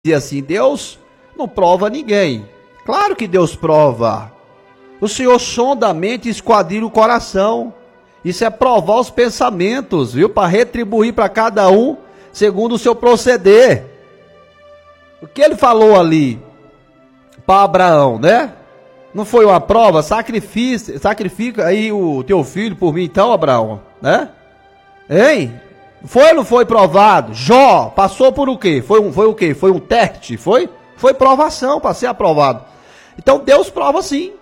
dizer assim, Deus não prova ninguém. Claro que Deus prova. O Senhor sonda a mente e esquadrilha o coração. Isso é provar os pensamentos, viu? Para retribuir para cada um segundo o seu proceder. O que ele falou ali para Abraão, né? Não foi uma prova? Sacrifica aí o teu filho por mim então, Abraão, né? Hein? Foi ou não foi provado? Jó passou por o quê? Foi o quê? Foi um teste? Foi provação para ser aprovado. Então Deus prova sim.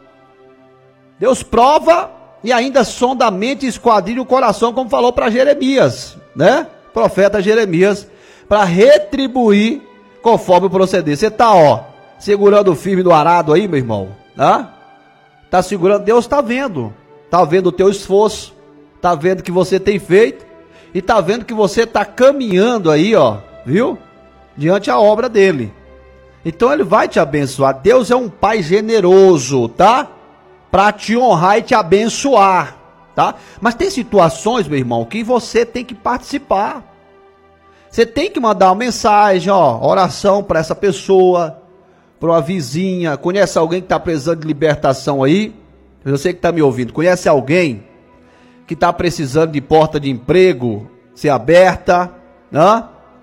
Deus prova e ainda sonda a mente e esquadrilha o coração, como falou para Jeremias, né? Profeta Jeremias, para retribuir conforme o proceder. Você tá, segurando firme no arado aí, meu irmão, tá? Tá segurando, Deus tá vendo o teu esforço, tá vendo que você tem feito e tá vendo que você tá caminhando aí, viu? Diante a obra dele. Então ele vai te abençoar. Deus é um pai generoso, tá? Para te honrar e te abençoar, tá? Mas tem situações, meu irmão, que você tem que participar. Você tem que mandar uma mensagem, oração para essa pessoa, para uma vizinha. Conhece alguém que está precisando de libertação aí? Eu sei que está me ouvindo. Conhece alguém que está precisando de porta de emprego ser aberta, né?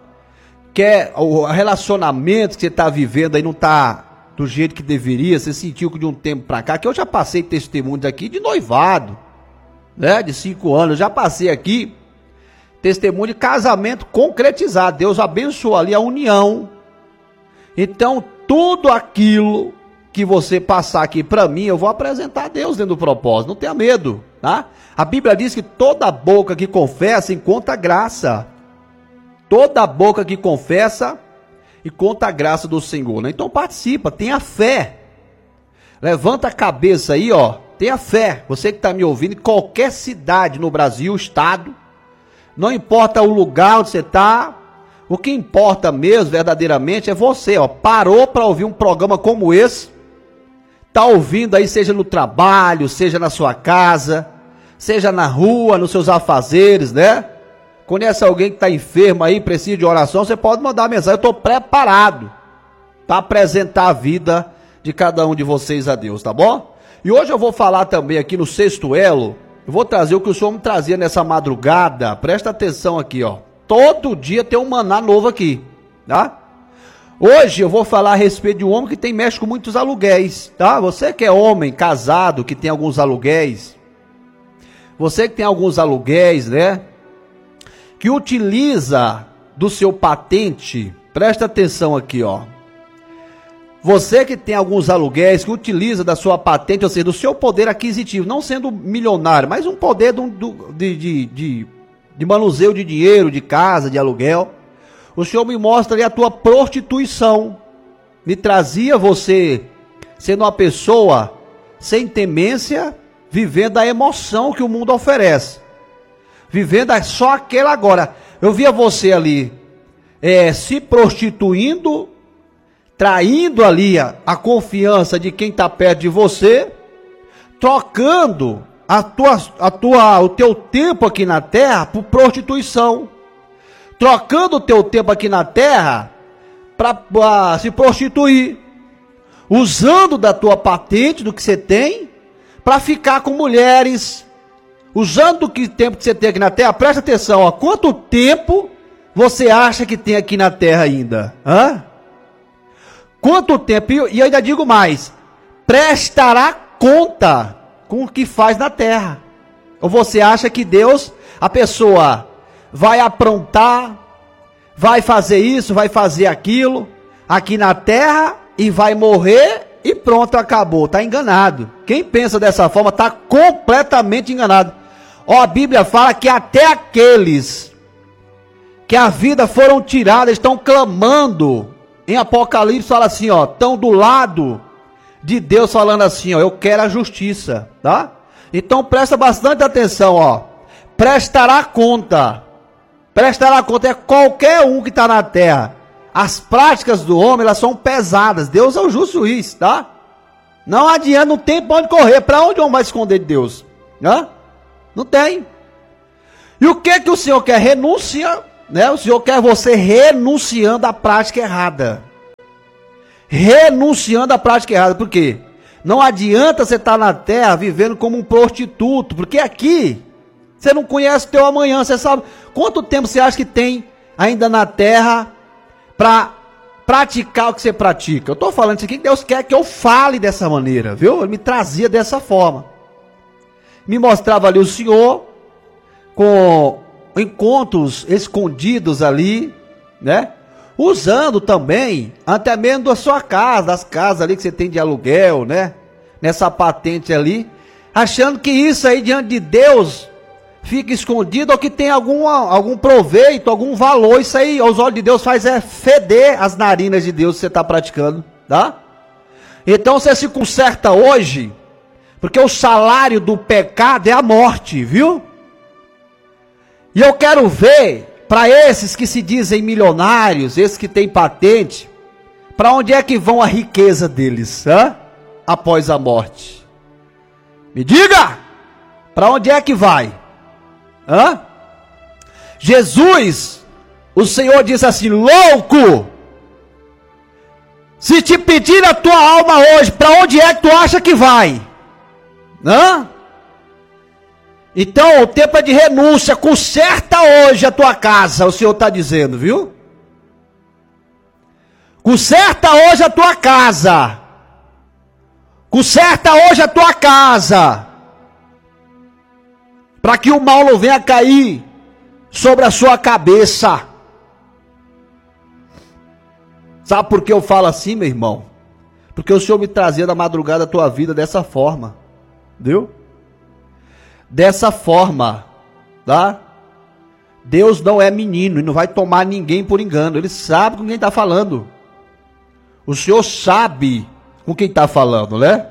Quer o relacionamento que você está vivendo aí não está do jeito que deveria, você sentiu que de um tempo para cá, que eu já passei testemunhos aqui de noivado, né, de 5 anos, eu já passei aqui testemunho de casamento concretizado, Deus abençoou ali a união. Então tudo aquilo que você passar aqui para mim, eu vou apresentar a Deus dentro do propósito, não tenha medo, tá? A Bíblia diz que toda boca que confessa encontra graça, toda boca que confessa e conta a graça do Senhor, né? Então participa, tenha fé, levanta a cabeça aí, tenha fé, você que está me ouvindo, em qualquer cidade no Brasil, estado, não importa o lugar onde você está, o que importa mesmo, verdadeiramente, é você, parou para ouvir um programa como esse, está ouvindo aí, seja no trabalho, seja na sua casa, seja na rua, nos seus afazeres, né? Conhece alguém que está enfermo aí, precisa de oração, você pode mandar uma mensagem, eu estou preparado para apresentar a vida de cada um de vocês a Deus, tá bom? E hoje eu vou falar também aqui no Sexto Elo, eu vou trazer o que o Senhor me trazia nessa madrugada, presta atenção aqui, todo dia tem um maná novo aqui, tá? Hoje eu vou falar a respeito de um homem que mexe com muitos aluguéis, tá? Você que é homem, casado, que tem alguns aluguéis, você que tem alguns aluguéis, né? Que utiliza do seu patente, presta atenção aqui, Você que tem alguns aluguéis, que utiliza da sua patente, ou seja, do seu poder aquisitivo, não sendo milionário, mas um poder de manuseio de dinheiro, de casa, de aluguel. O Senhor me mostra ali a tua prostituição. Me trazia você sendo uma pessoa sem temência, vivendo a emoção que o mundo oferece. Vivendo só aquela agora. Eu via você ali se prostituindo, traindo ali a confiança de quem está perto de você, trocando o teu tempo aqui na terra por prostituição, trocando o teu tempo aqui na terra para se prostituir, usando da tua patente, do que você tem, para ficar com mulheres, usando o tempo que você tem aqui na terra. Presta atenção, quanto tempo você acha que tem aqui na terra ainda? Quanto tempo? E eu ainda digo mais, prestará conta com o que faz na terra. Ou você acha que Deus, a pessoa vai aprontar, vai fazer isso, vai fazer aquilo, aqui na terra e vai morrer e pronto, acabou. Está enganado. Quem pensa dessa forma está completamente enganado. A Bíblia fala que até aqueles que a vida foram tiradas estão clamando. Em Apocalipse fala assim, estão do lado de Deus falando assim, eu quero a justiça, tá? Então presta bastante atenção, prestará conta é qualquer um que está na terra. As práticas do homem, elas são pesadas, Deus é o justo juiz, tá? Não adianta, não tem para onde correr, para onde o homem vai esconder de Deus, né? Não tem. E o que o Senhor quer? Renúncia, né? O Senhor quer você renunciando à prática errada. renunciando à prática errada. Por quê? Não adianta você estar na terra vivendo como um prostituto, porque aqui você não conhece o teu amanhã. Você sabe quanto tempo você acha que tem ainda na terra para praticar o que você pratica. Eu estou falando isso aqui que Deus quer que eu fale dessa maneira, viu? Ele me trazia dessa forma. Me mostrava ali o Senhor com encontros escondidos ali, né? Usando também, até mesmo da sua casa, das casas ali que você tem de aluguel, né? Nessa patente ali, achando que isso aí diante de Deus fica escondido ou que tem algum proveito, algum valor. Isso aí, aos olhos de Deus, faz feder as narinas de Deus que você está praticando, tá? Então você se conserta hoje, porque o salário do pecado é a morte, viu? E eu quero ver, para esses que se dizem milionários, esses que têm patente, para onde é que vão a riqueza deles, após a morte? Me diga! Para onde é que vai? Jesus, o Senhor diz assim: louco! Se te pedir a tua alma hoje, para onde é que tu acha que vai? Então, o tempo é de renúncia. Conserta hoje a tua casa, o Senhor está dizendo, viu? Conserta hoje a tua casa. Conserta hoje a tua casa, para que o mal não venha cair sobre a sua cabeça. Sabe por que eu falo assim, meu irmão? Porque o Senhor me trazia na madrugada a tua vida dessa forma, viu? Dessa forma, tá? Deus não é menino e não vai tomar ninguém por engano. Ele sabe com quem está falando. O Senhor sabe com quem está falando, né?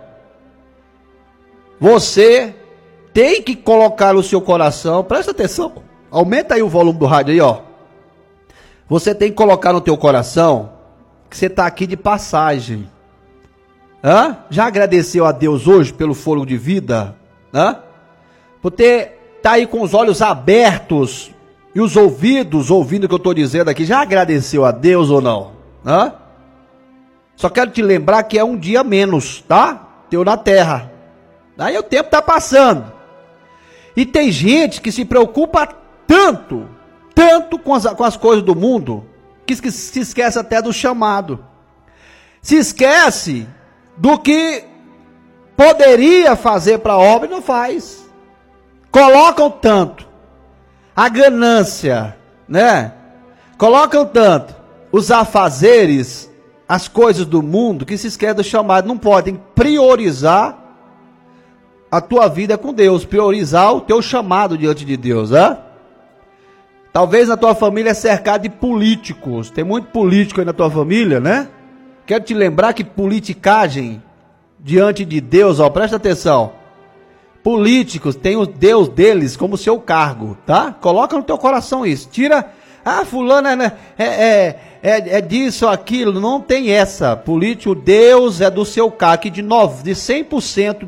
Você tem que colocar no seu coração, presta atenção, aumenta aí o volume do rádio aí, ó. Você tem que colocar no teu coração que você está aqui de passagem. Já agradeceu a Deus hoje pelo fôlego de vida? Por ter tá aí com os olhos abertos e os ouvidos ouvindo o que eu estou dizendo aqui, já agradeceu a Deus ou não? Só quero te lembrar que é um dia menos, tá? Teu na terra. Aí o tempo está passando. E tem gente que se preocupa tanto com as coisas do mundo, que se esquece até do chamado. Se esquece do que poderia fazer para a obra e não faz. Colocam tanto a ganância, né? Colocam tanto os afazeres, as coisas do mundo, que se esquece do chamado. Não podem priorizar a tua vida com Deus, priorizar o teu chamado diante de Deus, Talvez na tua família é cercado de políticos, tem muito político aí na tua família, né? Quero te lembrar que politicagem diante de Deus, presta atenção. Políticos têm o Deus deles como seu cargo, tá? Coloca no teu coração isso. Tira, fulano é disso ou aquilo. Não tem essa. Político, Deus é do seu cargo. Que de 100%,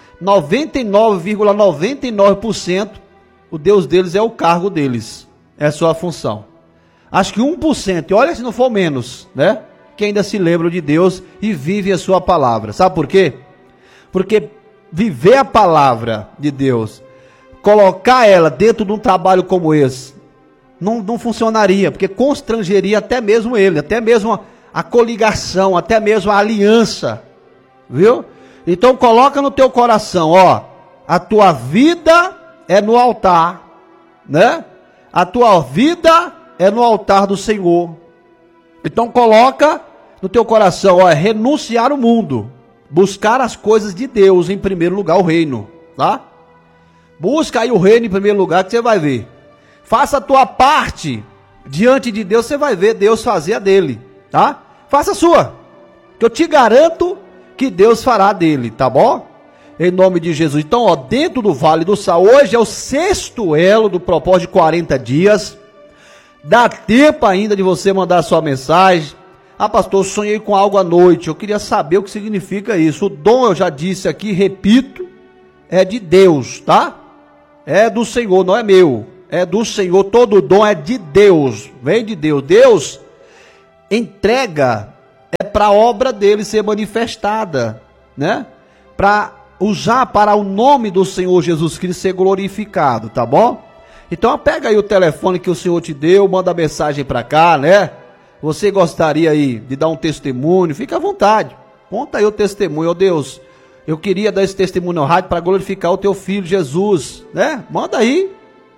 99,99%, o Deus deles é o cargo deles. É a sua função. Acho que 1%, e olha se não for menos, né? Que ainda se lembram de Deus e vive a sua palavra. Sabe por quê? Porque viver a palavra de Deus, colocar ela dentro de um trabalho como esse, não funcionaria, porque constrangeria até mesmo ele, até mesmo a coligação, até mesmo a aliança, viu? Então coloca no teu coração, a tua vida é no altar, né? A tua vida é no altar do Senhor. Então coloca no teu coração, renunciar o mundo. Buscar as coisas de Deus em primeiro lugar, o reino, tá? Busca aí o reino em primeiro lugar que você vai ver. Faça a tua parte diante de Deus, você vai ver Deus fazer a dele, tá? Faça a sua, que eu te garanto que Deus fará dele, tá bom? Em nome de Jesus. Então, dentro do Vale do Sal, hoje é o 6º elo do propósito de 40 dias. Dá tempo ainda de você mandar a sua mensagem. Pastor, eu sonhei com algo à noite, eu queria saber o que significa isso. O dom, eu já disse aqui, repito, é de Deus, tá? É do Senhor, não é meu, é do Senhor. Todo dom é de Deus, vem de Deus. Deus entrega para a obra dele ser manifestada, né? Para usar para o nome do Senhor Jesus Cristo ser glorificado, tá bom? Então pega aí o telefone que o Senhor te deu, manda mensagem para cá, né? Você gostaria aí de dar um testemunho? Fica à vontade, conta aí o testemunho. Ó Deus, eu queria dar esse testemunho ao rádio para glorificar o teu filho Jesus, né? Manda aí,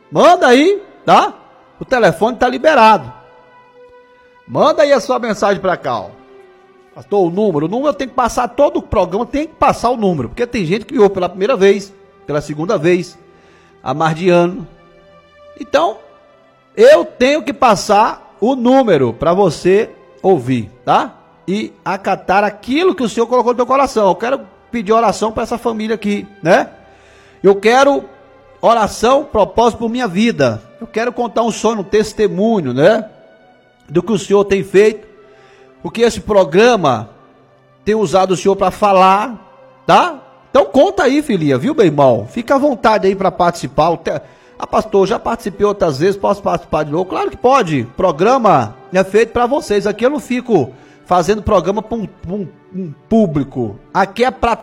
tá? O telefone tá liberado. Manda aí a sua mensagem para cá, ó. Pastor, o número eu tenho que passar todo o programa, tem que passar o número, porque tem gente que me ouve pela primeira vez, pela segunda vez, há mais de ano. Então, eu tenho que passar o número para você ouvir, tá? E acatar aquilo que o Senhor colocou no teu coração. Eu quero pedir oração para essa família aqui, né? Eu quero oração, propósito por minha vida. Eu quero contar um sonho, um testemunho, né? Do que o Senhor tem feito. Porque esse programa tem usado o Senhor para falar, tá? Então conta aí, filhinha, viu, meu irmão? Fica à vontade aí para participar. Pastor, já participei outras vezes, posso participar de novo? Claro que pode. Programa é feito para vocês. Aqui eu não fico fazendo programa para um público. Aqui é para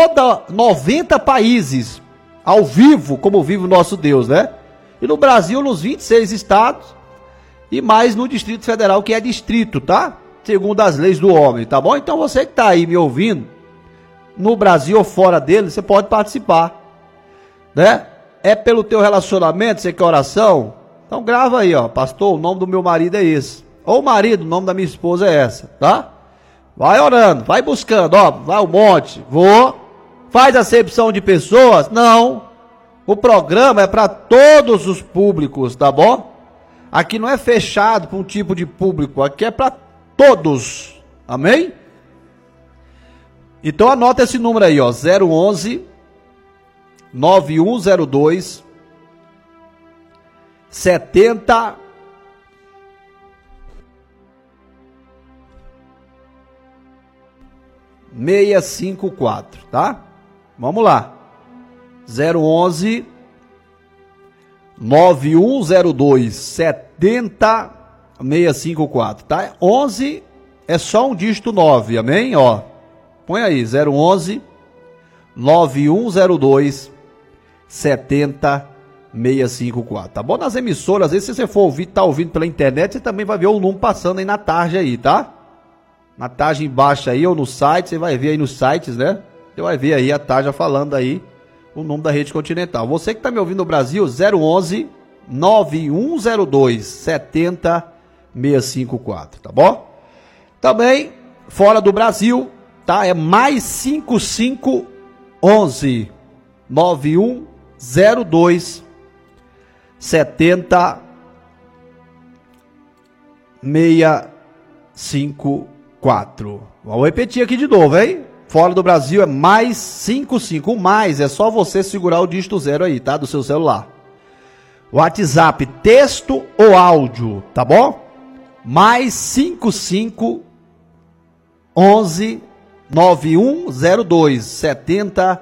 90 países, ao vivo, como vive o nosso Deus, né? E no Brasil, nos 26 estados, e mais no Distrito Federal, que é distrito, tá? Segundo as leis do homem, tá bom? Então você que tá aí me ouvindo, no Brasil ou fora dele, você pode participar, né? É pelo teu relacionamento, você quer oração? Então grava aí, ó, pastor, o nome do meu marido é esse. Ou marido, o nome da minha esposa é essa, tá? Vai orando, vai buscando, ó, vai um monte, faz acepção de pessoas? Não, o programa é para todos os públicos, tá bom? Aqui não é fechado para um tipo de público, aqui é para todos, amém? Então anota esse número aí, ó, 011 9102 70 654, tá? Vamos lá. 011 9102 70 654, tá? 11 é só um dígito 9, amém? Ó, põe aí, 011 9102 70 654, tá bom? Nas emissoras, às vezes se você for ouvir, tá ouvindo pela internet, você também vai ver o número passando aí na tarde aí, tá? Na tarde embaixo aí, ou no site, você vai ver aí nos sites, né? Você vai ver aí a tarja falando aí o nome da Rede Continental. Você que tá me ouvindo no Brasil, 011 9102 70 654, tá bom? Também, fora do Brasil, tá? É mais 5511 9102 70 654. Vou repetir aqui de novo, hein? Fora do Brasil é mais 55. O mais é só você segurar o dígito 0 aí, tá? Do seu celular. WhatsApp, texto ou áudio, tá bom? Mais 55 11 9102 70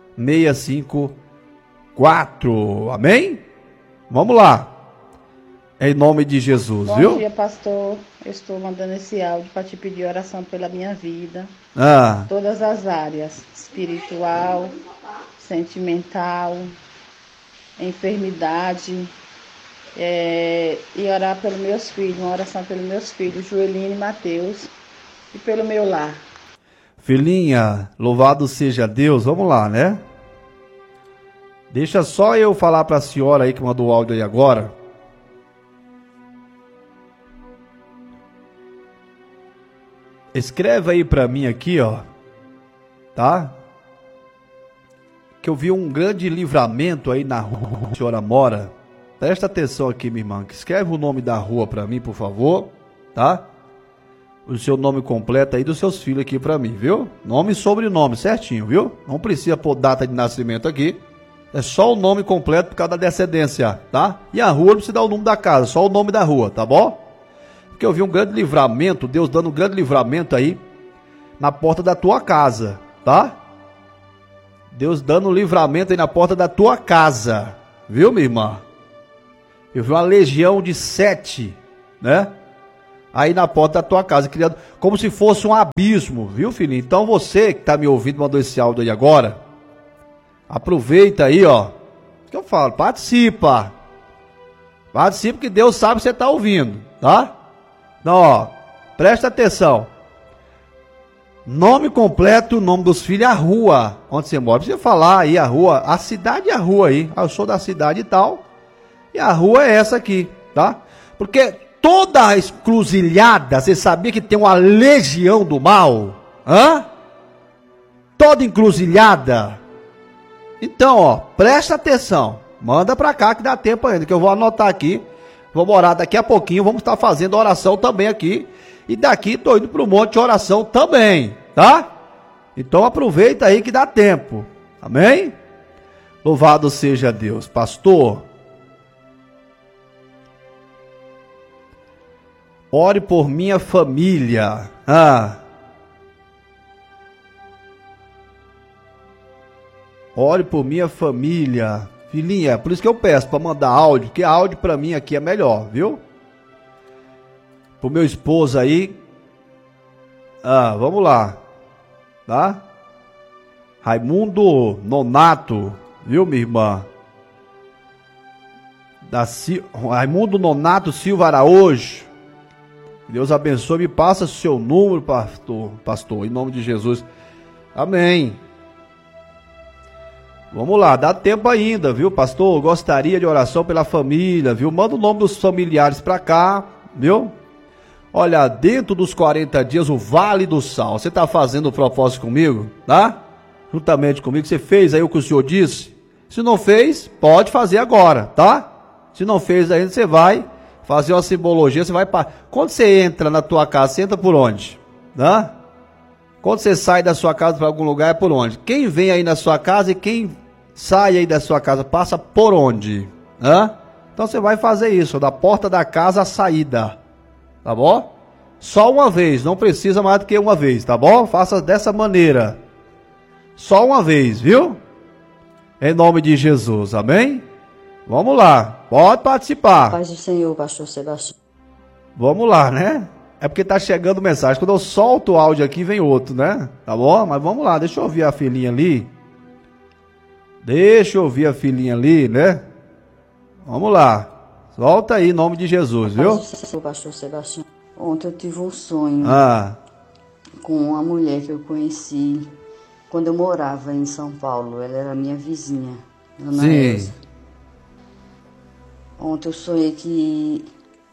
654. Amém? Vamos lá. Em nome de Jesus, viu? Bom dia, pastor. Eu estou mandando esse áudio para te pedir oração pela minha vida. Todas as áreas. Espiritual, sentimental, enfermidade. E orar pelos meus filhos. Uma oração pelos meus filhos, Joeline e Mateus. E pelo meu lar. Filhinha, louvado seja Deus. Vamos lá, né? Deixa só eu falar para a senhora aí que mandou o áudio aí agora. Escreve aí para mim aqui, ó. Tá? Que eu vi um grande livramento aí na rua que a senhora mora. Presta atenção aqui, minha irmã. Escreve o nome da rua para mim, por favor. Tá? O seu nome completo aí dos seus filhos aqui para mim, viu? Nome e sobrenome certinho, viu? Não precisa pôr data de nascimento aqui. É só o nome completo por causa da descendência, tá? E a rua não precisa dar o nome da casa, só o nome da rua, tá bom? Porque eu vi um grande livramento, Deus dando um grande livramento aí na porta da tua casa, tá? Deus dando um livramento aí na porta da tua casa, viu, minha irmã? Eu vi uma legião de 7, né? aí na porta da tua casa, criando como se fosse um abismo, viu, filhinho? Então você que está me ouvindo, mandou esse áudio aí agora, aproveita aí, ó, que eu falo, participa que Deus sabe que você está ouvindo, tá? Então, ó, presta atenção, nome completo, o nome dos filhos, a rua onde você mora, precisa falar aí a rua, a cidade e a rua aí, eu sou da cidade e tal, e a rua é essa aqui, tá? Porque toda encruzilhada, você sabia que tem uma legião do mal? Hã? Toda encruzilhada. Então, ó, presta atenção. Manda pra cá que dá tempo ainda, que eu vou anotar aqui. Vou orar daqui a pouquinho, vamos estar fazendo oração também aqui. E daqui tô indo pro monte de oração também, tá? Então aproveita aí que dá tempo. Amém? Louvado seja Deus. Pastor, ore por minha família. Ore por minha família. Filhinha, por isso que eu peço para mandar áudio, porque áudio para mim aqui é melhor, viu? Pro meu esposo aí. Vamos lá. Tá? Raimundo Nonato, viu, minha irmã? Raimundo Nonato Silva Araújo. Deus abençoe, me passa seu número, pastor, em nome de Jesus. Amém. Vamos lá, dá tempo ainda, viu, pastor? Gostaria de oração pela família, viu? Manda o nome dos familiares pra cá, viu? Olha, dentro dos 40 dias, o Vale do Sal. Você tá fazendo o propósito comigo, tá? Juntamente comigo, você fez aí o que o senhor disse? Se não fez, pode fazer agora, tá? Se não fez ainda, você vai fazer uma simbologia, você vai para... Quando você entra na tua casa, você entra por onde? Né? Quando você sai da sua casa para algum lugar, é por onde? Quem vem aí na sua casa e quem sai aí da sua casa, passa por onde? Né? Então você vai fazer isso, da porta da casa à saída, tá bom? Só uma vez, não precisa mais do que uma vez, tá bom? Faça dessa maneira. Só uma vez, viu? Em nome de Jesus, amém? Vamos lá, pode participar. Paz do Senhor, pastor Sebastião. Vamos lá, né? É porque tá chegando mensagem. Quando eu solto o áudio aqui, vem outro, né? Tá bom? Mas vamos lá, deixa eu ouvir a filhinha ali. Deixa eu ouvir a filhinha ali, né? Vamos lá. Solta aí, em nome de Jesus, viu? Paz do Senhor, pastor Sebastião. Ontem eu tive um sonho com uma mulher que eu conheci quando eu morava em São Paulo. Ela era minha vizinha, Ana Elza. Ontem eu sonhei que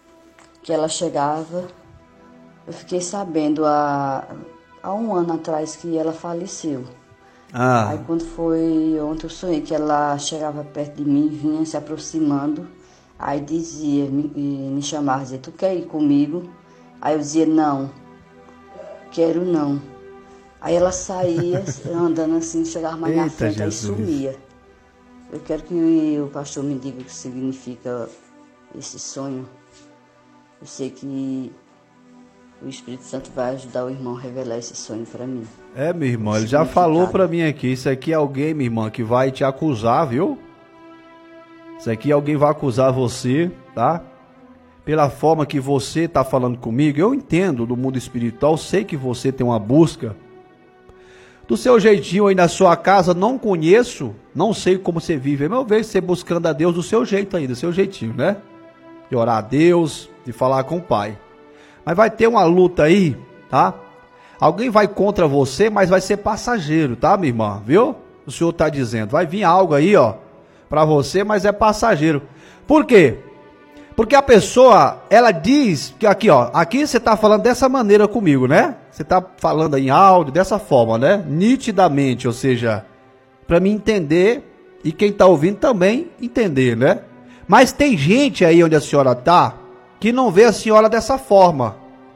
ela chegava. Eu fiquei sabendo há um ano atrás que ela faleceu. Aí quando foi ontem eu sonhei que ela chegava perto de mim, vinha se aproximando. Aí dizia, me chamava, dizia, tu quer ir comigo? Aí eu dizia, não, quero não. Aí ela saía andando assim, chegava mais na frente, Jesus. Aí sumia. Eu quero que o pastor me diga o que significa esse sonho. Eu sei que o Espírito Santo vai ajudar o irmão a revelar esse sonho para mim. Meu irmão, ele já falou para mim aqui. Isso aqui é alguém, minha irmã, que vai te acusar, viu? Isso aqui alguém vai acusar você, tá? Pela forma que você tá falando comigo. Eu entendo do mundo espiritual, sei que você tem uma busca. Do seu jeitinho aí na sua casa, não conheço, não sei como você vive, mas eu vejo você buscando a Deus do seu jeito aí, do seu jeitinho, né? De orar a Deus, de falar com o Pai. Mas vai ter uma luta aí, tá? Alguém vai contra você, mas vai ser passageiro, tá, minha irmã? Viu? O Senhor tá dizendo, vai vir algo aí, ó, pra você, mas é passageiro. Por quê? Porque a pessoa, ela diz que aqui, ó, aqui você tá falando dessa maneira comigo, né? Você tá falando em áudio dessa forma, né? Nitidamente, ou seja, para mim entender e quem tá ouvindo também entender, né? Mas tem gente aí onde a senhora tá que não vê a senhora dessa forma.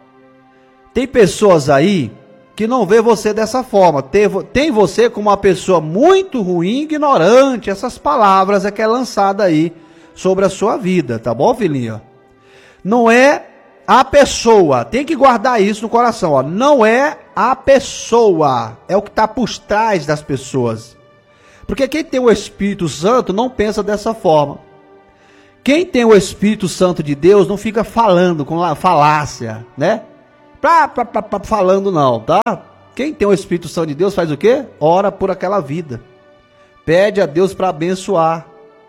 Tem pessoas aí que não vê você dessa forma. Tem você como uma pessoa muito ruim, ignorante. Essas palavras é que é lançada aí sobre a sua vida, tá bom, filhinha? Não é a pessoa, tem que guardar isso no coração, ó. Não é a pessoa, é o que está por trás das pessoas. Porque quem tem o Espírito Santo não pensa dessa forma. Quem tem o Espírito Santo de Deus não fica falando com falácia, né? Falando não, tá? Quem tem o Espírito Santo de Deus faz o quê? Ora por aquela vida. Pede a Deus para abençoar.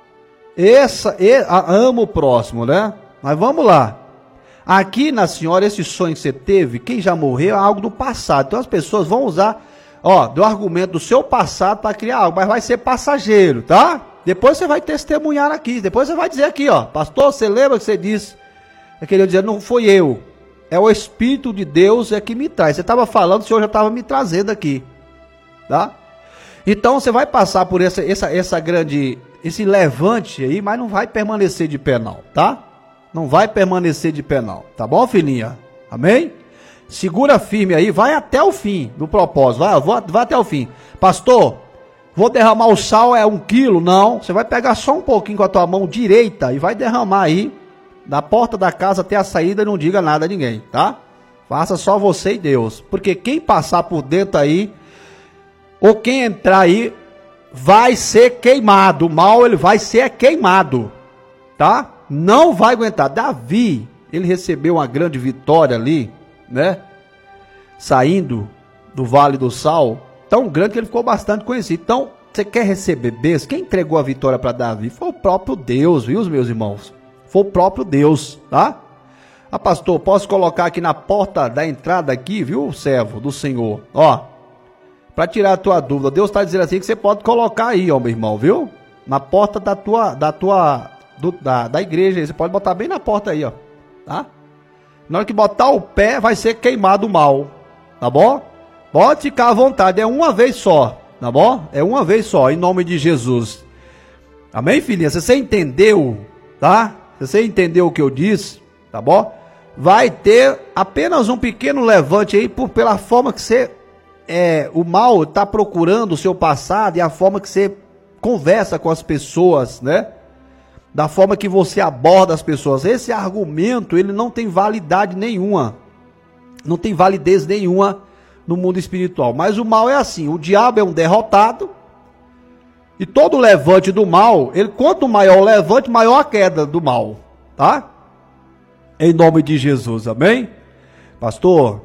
Ama o próximo, né? Mas vamos lá. Aqui na senhora, esse sonho que você teve, quem já morreu é algo do passado. Então as pessoas vão usar, do argumento do seu passado para criar algo, mas vai ser passageiro, tá? Depois você vai testemunhar aqui, depois você vai dizer aqui, pastor, você lembra que você disse? Aquele dizer, não foi eu, é o Espírito de Deus que me traz. Você estava falando, o Senhor já estava me trazendo aqui, tá? Então você vai passar por esse levante aí, mas não vai permanecer de pé não, tá? Não vai permanecer de pé não, tá bom, filhinha? Amém? Segura firme aí, vai até o fim do propósito, vai até o fim. Pastor, vou derramar o sal, é 1 quilo? Não, você vai pegar só um pouquinho com a tua mão direita e vai derramar aí, da porta da casa até a saída, e não diga nada a ninguém, tá? Faça só você e Deus, porque quem passar por dentro aí, ou quem entrar aí, vai ser queimado, o mal ele vai ser queimado, tá? Não vai aguentar. Davi, ele recebeu uma grande vitória ali, né? Saindo do Vale do Sal, tão grande que ele ficou bastante conhecido. Então, você quer receber bênção? Quem entregou a vitória para Davi foi o próprio Deus, viu, meus irmãos? Foi o próprio Deus, tá? Pastor, posso colocar aqui na porta da entrada aqui, viu, servo do Senhor? Para tirar a tua dúvida, Deus está dizendo assim que você pode colocar aí, meu irmão, viu? Na porta da igreja, você pode botar bem na porta aí, tá? Na hora que botar o pé, vai ser queimado o mal, tá bom? Pode ficar à vontade, é uma vez só, tá bom? É uma vez só, em nome de Jesus. Amém, filhinha? Se você entendeu, tá? Se você entendeu o que eu disse, tá bom? Vai ter apenas um pequeno levante aí, pela forma que você, o mal está procurando o seu passado e a forma que você conversa com as pessoas, né? Da forma que você aborda as pessoas. Esse argumento, ele não tem validade nenhuma. Não tem validez nenhuma no mundo espiritual. Mas o mal é assim, o diabo é um derrotado. E todo levante do mal, quanto maior o levante, maior a queda do mal. Tá? Em nome de Jesus, amém? Pastor?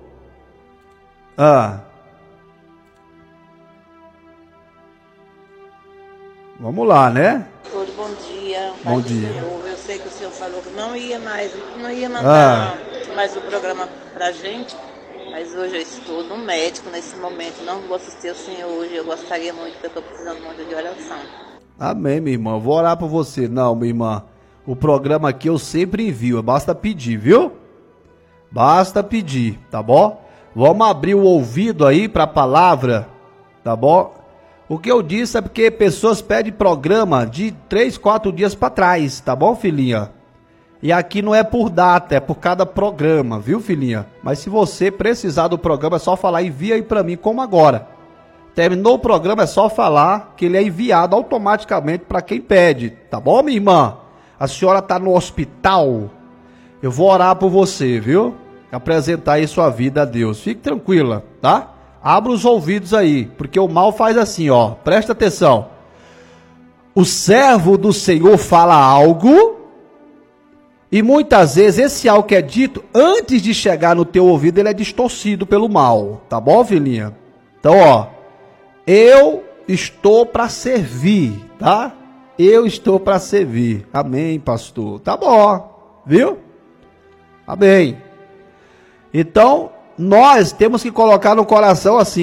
Vamos lá, né? Bom dia. Bom dia. Eu sei que o senhor falou que não ia mandar mais o programa pra gente, mas hoje eu estou no médico nesse momento, não vou assistir o senhor hoje, eu gostaria muito, porque eu estou precisando muito de oração. Amém, minha irmã, eu vou orar por você. Não, minha irmã, o programa aqui eu sempre envio, basta pedir, viu? Basta pedir, tá bom? Vamos abrir o ouvido aí para a palavra, tá bom? O que eu disse é porque pessoas pedem programa de 3, 4 dias para trás, tá bom, filhinha? E aqui não é por data, é por cada programa, viu, filhinha? Mas se você precisar do programa, é só falar, envia aí para mim, como agora. Terminou o programa, é só falar que ele é enviado automaticamente para quem pede, tá bom, minha irmã? A senhora tá no hospital, eu vou orar por você, viu? Apresentar aí sua vida a Deus. Fique tranquila, tá? Abra os ouvidos aí, porque o mal faz assim, presta atenção. O servo do Senhor fala algo, e muitas vezes esse algo que é dito, antes de chegar no teu ouvido, ele é distorcido pelo mal, tá bom, filhinha? Então, eu estou para servir, tá? Eu estou para servir, amém, pastor? Tá bom, viu? Amém. Então, nós temos que colocar no coração assim,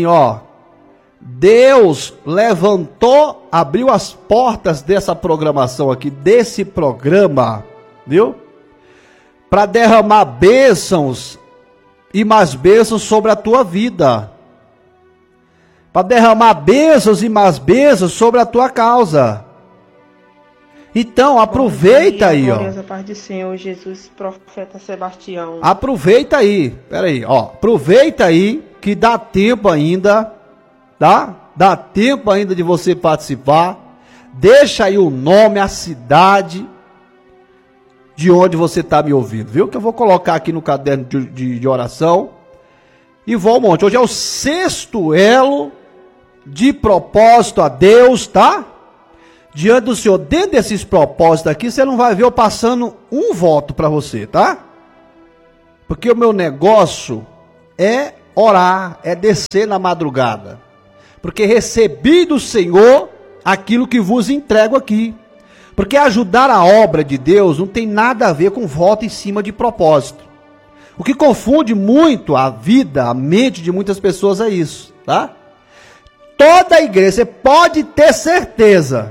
Deus levantou, abriu as portas dessa programação aqui, desse programa, viu? Para derramar bênçãos e mais bênçãos sobre a tua vida. Para derramar bênçãos e mais bênçãos sobre a tua causa. Então, aproveita aí, Glórias à paz do Senhor Jesus, profeta Sebastião. Aproveita aí, peraí, aproveita aí que dá tempo ainda, tá? Dá tempo ainda de você participar. Deixa aí o nome, a cidade de onde você está me ouvindo, viu? Que eu vou colocar aqui no caderno de oração. E vou um monte. Hoje é o 6º elo de propósito a Deus, tá? diante do Senhor, dentro desses propósitos aqui, você não vai ver eu passando um voto para você, tá? Porque o meu negócio é orar, é descer na madrugada. Porque recebi do Senhor aquilo que vos entrego aqui. Porque ajudar a obra de Deus não tem nada a ver com voto em cima de propósito. O que confunde muito a vida, a mente de muitas pessoas é isso, tá? Toda a igreja, você pode ter certeza,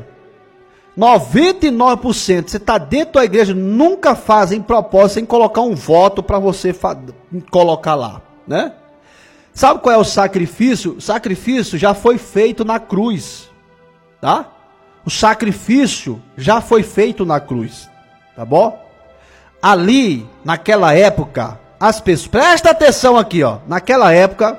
99%, você está dentro da igreja, nunca fazem propósito sem colocar um voto para você colocar lá, né? Sabe qual é o sacrifício? O sacrifício já foi feito na cruz, tá? O sacrifício já foi feito na cruz, tá bom? Ali, naquela época, as pessoas, presta atenção aqui, ó, naquela época,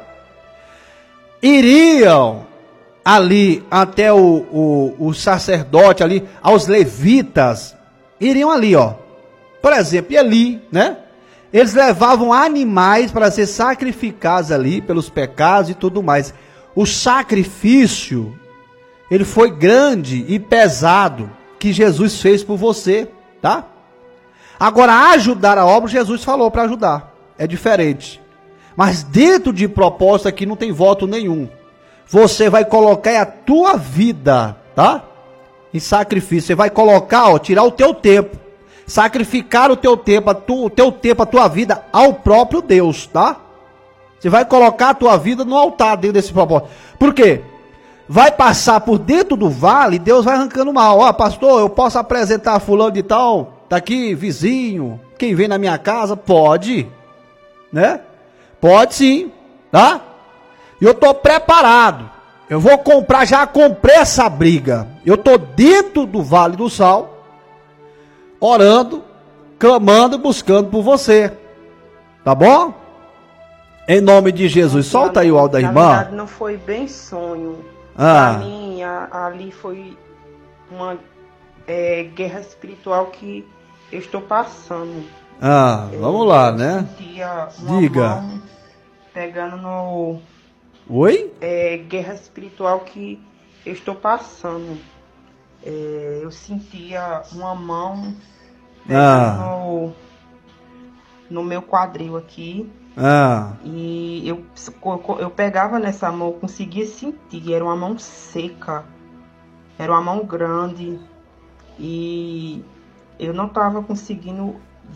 iriam ali até o sacerdote ali, aos levitas, iriam ali, ó, por exemplo, e ali, né? Eles levavam animais para ser sacrificados ali pelos pecados e tudo mais. O sacrifício, ele foi grande e pesado que Jesus fez por você, tá? Agora, ajudar a obra, Jesus falou para ajudar. É diferente. Mas dentro de propósito aqui não tem voto nenhum. Você vai colocar a tua vida, tá? Em sacrifício. Você vai colocar, ó, tirar o teu tempo. Sacrificar o teu tempo, a tua vida ao próprio Deus, tá? Você vai colocar a tua vida no altar dentro desse propósito. Por quê? Vai passar por dentro do vale, Deus vai arrancando mal. Ó, pastor, eu posso apresentar fulano de tal, tá aqui, vizinho, quem vem na minha casa? Pode, né? Pode sim, tá? E eu tô preparado. Eu vou comprar, já comprei essa briga. Eu tô dentro do Vale do Sal, orando, clamando, buscando por você. Tá bom? Em nome de Jesus. Solta aí o áudio da irmã. Na verdade, não foi bem sonho. Para mim, ali foi uma guerra espiritual que eu estou passando. Vamos lá, né? Sentia uma Diga. mão pegando no... Oi? Guerra espiritual que eu estou passando. Eu sentia uma mão pegando no meu quadril aqui. E eu pegava nessa mão, eu conseguia sentir, era uma mão seca, era uma mão grande, e eu não estava conseguindo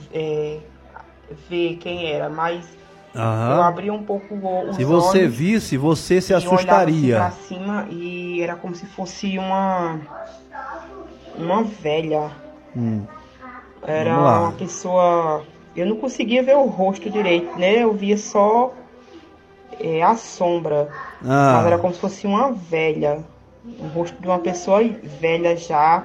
ver quem era, mas eu abria um pouco os olhos. Se você visse, você se assustaria. Olhava assim pra cima e era como se fosse uma velha. Era uma pessoa... Eu não conseguia ver o rosto direito, né? Eu via só a sombra. Mas era como se fosse uma velha. O rosto de uma pessoa velha já.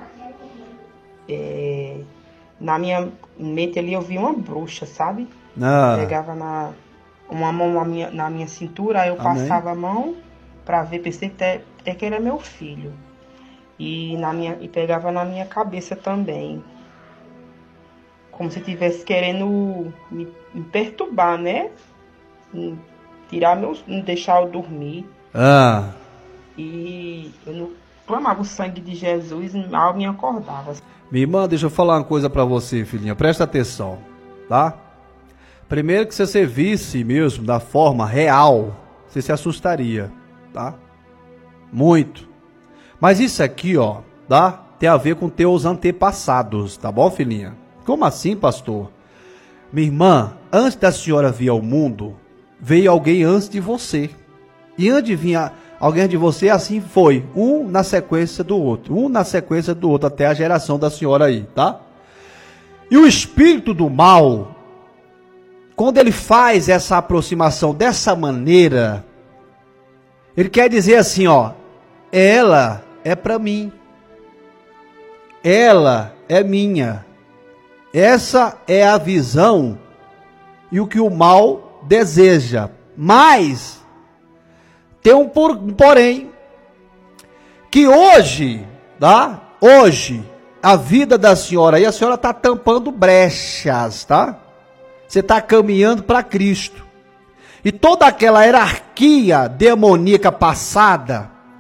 Na minha mente ali eu vi uma bruxa, sabe? Pegava uma mão na minha cintura, aí eu passava a mão pra ver, pensei até que era meu filho. E pegava na minha cabeça também. Como se estivesse querendo me perturbar, né? Não deixar eu dormir. E eu não clamava o sangue de Jesus e mal me acordava. Minha irmã, deixa eu falar uma coisa pra você, filhinha. Presta atenção, tá? Primeiro que se você visse mesmo da forma real, você se assustaria, tá? Muito. Mas isso aqui, ó, tá? Tem a ver com teus antepassados, tá bom, filhinha? Como assim, pastor? Minha irmã, antes da senhora vir ao mundo, veio alguém antes de você. E antes de vir alguém de você, assim foi. Um na sequência do outro. Um na sequência do outro, até a geração da senhora aí, tá? E o espírito do mal, quando ele faz essa aproximação dessa maneira, ele quer dizer assim, ó. Ela é para mim. Ela é minha. Essa é a visão e o que o mal deseja. Mas tem um porém, que hoje, tá? Hoje, a vida da senhora aí, a senhora está tampando brechas, tá? Você está caminhando para Cristo. E toda aquela hierarquia demoníaca passada,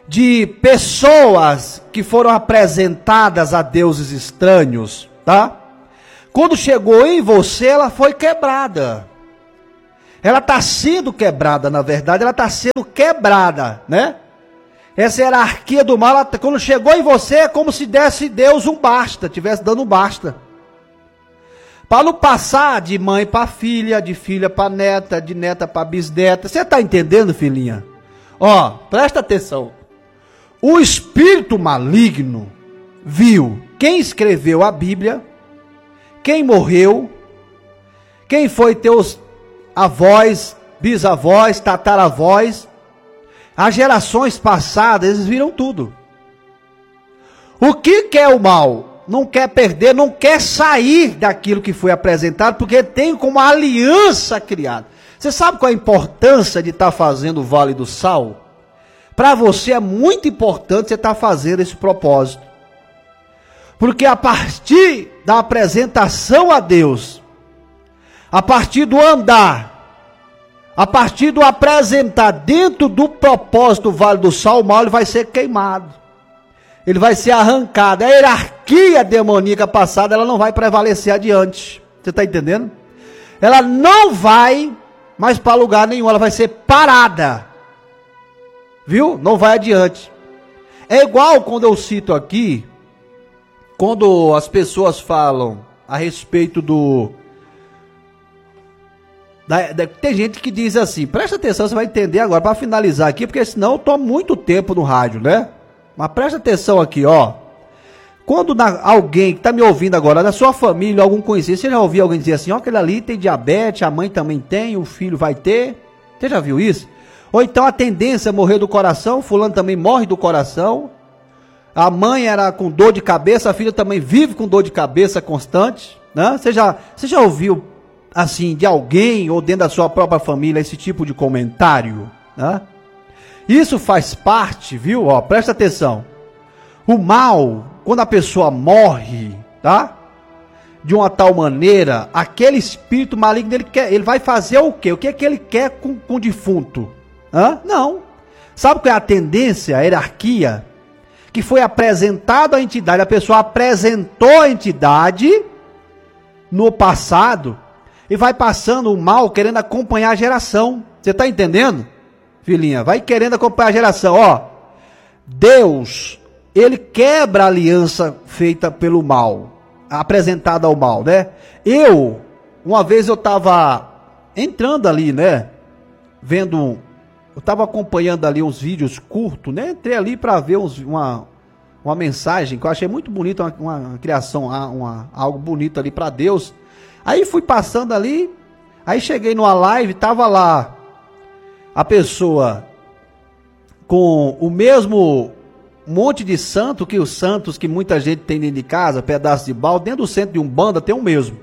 de pessoas que foram apresentadas a deuses estranhos, tá? Quando chegou em você, ela foi quebrada. Ela está sendo quebrada, na verdade, ela está sendo quebrada, né? Essa hierarquia do mal, quando chegou em você, é como se desse Deus um basta, estivesse dando um basta. Para não passar de mãe para filha, de filha para neta, de neta para bisneta. Você está entendendo, filhinha? Ó, presta atenção. O espírito maligno viu quem escreveu a Bíblia, quem morreu, quem foi teus avós, bisavós, tataravós, as gerações passadas, eles viram tudo. O que é o mal? Não quer perder, não quer sair daquilo que foi apresentado, porque tem como aliança criada. Você sabe qual é a importância de estar fazendo o Vale do Sal? Para você é muito importante você estar fazendo esse propósito. Porque a partir da apresentação a Deus, a partir do andar, a partir do apresentar dentro do propósito do Vale do Sal, o mal ele vai ser queimado. Ele vai ser arrancado. A hierarquia demoníaca passada, ela não vai prevalecer adiante. Você está entendendo? Ela não vai mais para lugar nenhum, ela vai ser parada. Viu? Não vai adiante. É igual quando eu cito aqui, quando as pessoas falam a respeito tem gente que diz assim, presta atenção, você vai entender agora, para finalizar aqui, porque senão eu tomo muito tempo no rádio, né? Mas presta atenção aqui, ó. Quando alguém que está me ouvindo agora, da sua família, algum conhecido, você já ouviu alguém dizer assim, ó, aquele ali tem diabetes, a mãe também tem, o filho vai ter? Você já viu isso? Ou então a tendência é morrer do coração, fulano também morre do coração. A mãe era com dor de cabeça, a filha também vive com dor de cabeça constante, né? Você já ouviu assim, de alguém ou dentro da sua própria família, esse tipo de comentário, né? Isso faz parte, viu? Ó, presta atenção. O mal, quando a pessoa morre, tá? De uma tal maneira, aquele espírito maligno, ele vai fazer o quê? O que é que ele quer com o defunto? Hã? Não. Sabe qual é a tendência, a hierarquia? Que foi apresentado à entidade, a pessoa apresentou a entidade no passado, e vai passando o mal querendo acompanhar a geração. Você está entendendo, filhinha? Vai querendo acompanhar a geração. Ó, Deus, ele quebra a aliança feita pelo mal, apresentada ao mal, né? Uma vez eu estava entrando ali, né? Eu estava acompanhando ali uns vídeos curtos, né? Entrei ali para ver uma mensagem que eu achei muito bonita, uma criação, algo bonito ali para Deus. Aí fui passando ali, aí cheguei numa live, tava lá a pessoa com o mesmo monte de santo que os santos que muita gente tem dentro de casa, pedaço de balde, dentro do centro de Umbanda tem o mesmo.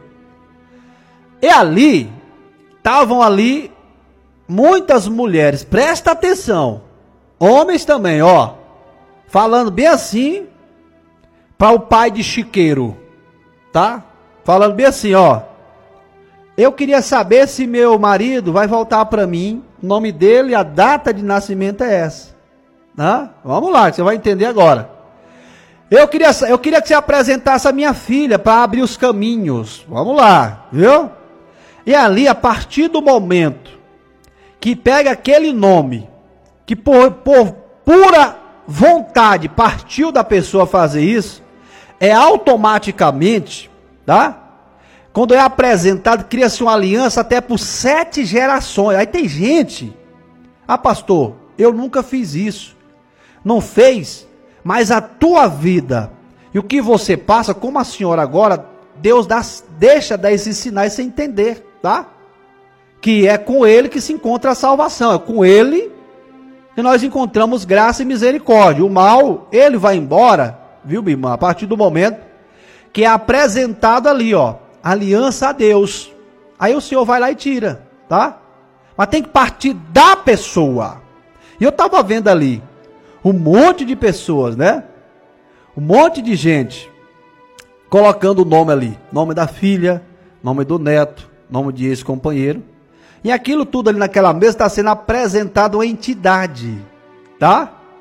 E ali, estavam ali muitas mulheres, presta atenção, homens também, ó, falando bem assim para o pai de Chiqueiro, tá? Falando bem assim, ó. Eu queria saber se meu marido vai voltar para mim, o nome dele, a data de nascimento é essa. Tá? Vamos lá, que você vai entender agora. Eu queria que você apresentasse a minha filha para abrir os caminhos. Vamos lá, viu? E ali, a partir do momento que pega aquele nome, que por pura vontade partiu da pessoa fazer isso, é automaticamente, tá? Quando é apresentado, cria-se uma aliança até por 7 gerações. Aí tem gente, pastor, eu nunca fiz isso. Não fez, mas a tua vida e o que você passa, como a senhora agora, Deus deixa dar esses sinais sem entender, tá? Que é com ele que se encontra a salvação, é com ele que nós encontramos graça e misericórdia. O mal, ele vai embora, viu, minha irmã? A partir do momento que é apresentado ali, ó, aliança a Deus. Aí o Senhor vai lá e tira, tá? Mas tem que partir da pessoa. E eu estava vendo ali um monte de pessoas, né? Um monte de gente colocando o nome ali, nome da filha, nome do neto, nome de ex-companheiro. E aquilo tudo ali naquela mesa está sendo apresentado uma entidade, tá?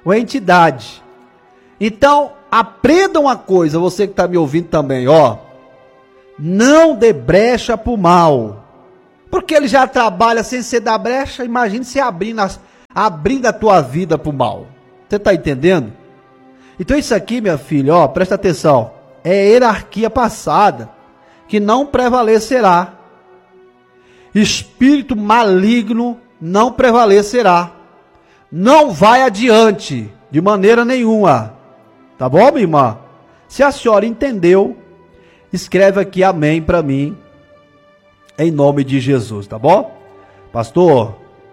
uma entidade. Então, aprenda uma coisa, você que está me ouvindo também, ó. Não dê brecha para o mal. Porque ele já trabalha sem você dar brecha, imagine se abrindo a tua vida para o mal. Você está entendendo? Então isso aqui, minha filha, ó, presta atenção. É hierarquia passada, que não prevalecerá. Espírito maligno não prevalecerá. Não vai adiante, de maneira nenhuma. Tá bom, minha irmã? Se a senhora entendeu, escreve aqui amém para mim, em nome de Jesus, tá bom? Pastor,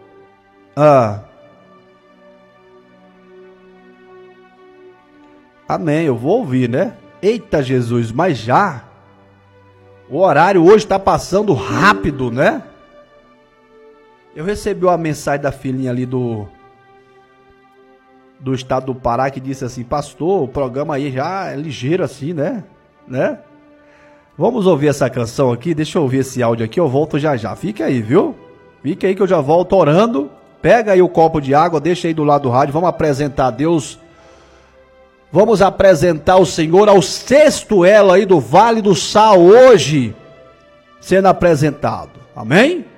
amém, eu vou ouvir, né? Eita Jesus, mas já? O horário hoje está passando rápido, né? Eu recebi uma mensagem da filhinha ali do estado do Pará que disse assim: pastor, o programa aí já é ligeiro assim, né? Vamos ouvir essa canção aqui, deixa eu ouvir esse áudio aqui, eu volto já já. Fica aí, viu? Fica aí que eu já volto orando. Pega aí o copo de água, deixa aí do lado do rádio, vamos apresentar a Deus. Vamos apresentar o Senhor ao sexto elo aí do Vale do Sal hoje, sendo apresentado. Amém?